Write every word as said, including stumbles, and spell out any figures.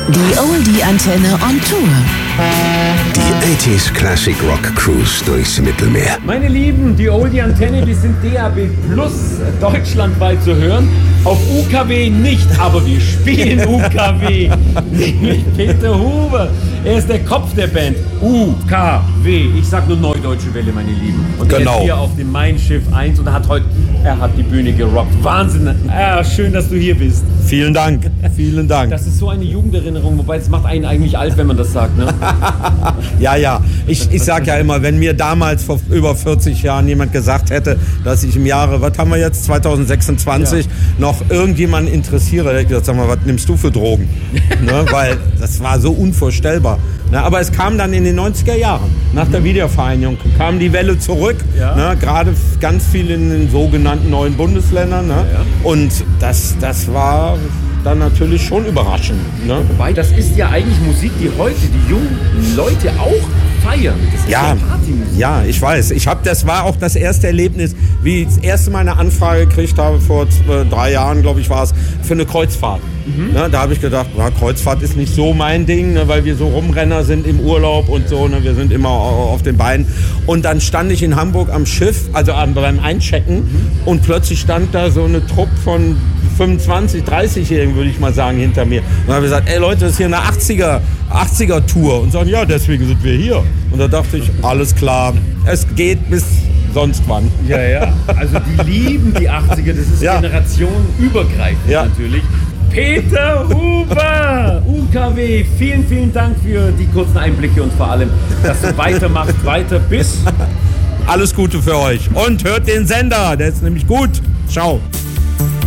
Die Oldie-Antenne on Tour. Die achtziger Classic Rock Cruise durchs Mittelmeer. Meine Lieben, die Oldie-Antenne, die sind D A B Plus deutschlandweit zu hören. Auf U K W nicht, aber wir spielen U K W. Nämlich Peter Huber. Er ist der Kopf der Band. U K W. Ich sag nur Neudeutsche Welle, meine Lieben. Und er Genau. ist hier auf dem Mein Schiff eins und er hat heute, er hat die Bühne gerockt. Wahnsinn. Ah, schön, dass du hier bist. Vielen Dank, vielen Dank. Das ist so eine Jugenderinnerung, wobei es macht einen eigentlich alt, wenn man das sagt, ne? Ja, ja, ich, ich sag ja immer, wenn mir damals vor über vierzig Jahren jemand gesagt hätte, dass ich im Jahre, was haben wir jetzt, zwanzig sechsundzwanzig, ja. noch irgendjemanden interessiere, hätte ich gesagt, sag mal, was nimmst du für Drogen? Ne? Weil das war so unvorstellbar. Ne? Aber es kam dann in den neunziger Jahren, nach der Wiedervereinigung, kam die Welle zurück, Ja. ne? Gerade ganz viel in den sogenannten neuen Bundesländern. Ne? Ja, ja. Und das, das war dann natürlich schon überraschend. Ne? Wobei, das ist ja eigentlich Musik, die heute die jungen Leute auch feiern. Das ist Ja, ja Partymusik. ja, ich weiß. Ich hab, das war auch das erste Erlebnis, wie ich das erste Mal eine Anfrage gekriegt habe, vor äh, drei Jahren, glaube ich, war es, für eine Kreuzfahrt. Mhm. Ne, da habe ich gedacht, na, Kreuzfahrt ist nicht so mein Ding, ne, weil wir so Rumrenner sind im Urlaub und so, ne, wir sind immer auf den Beinen. Und dann stand ich in Hamburg am Schiff, also beim Einchecken, mhm. und plötzlich stand da so eine Truppe von fünfundzwanzig-, dreißigjährigen, würde ich mal sagen, hinter mir. Und dann habe ich gesagt, ey Leute, das ist hier eine achtziger-Tour. Und sagen, ja, deswegen sind wir hier. Und da dachte ich, alles klar, es geht bis sonst wann. Ja, ja. Also die lieben die achtziger, das ist Ja. generationenübergreifend Ja. natürlich. Peter Huber, U K W, vielen, vielen Dank für die kurzen Einblicke und vor allem, dass du weitermachst, weiter bis... Alles Gute für euch. Und hört den Sender, der ist nämlich gut. Ciao.